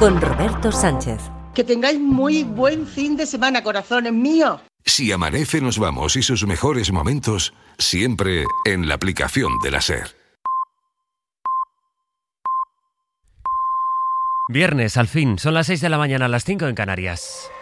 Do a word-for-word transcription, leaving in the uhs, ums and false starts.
con Roberto Sánchez. Que tengáis muy buen fin de semana, corazones míos. Si amanece, nos vamos y sus mejores momentos siempre en la aplicación de la SER. Viernes, al fin, son las seis de la mañana, las cinco en Canarias.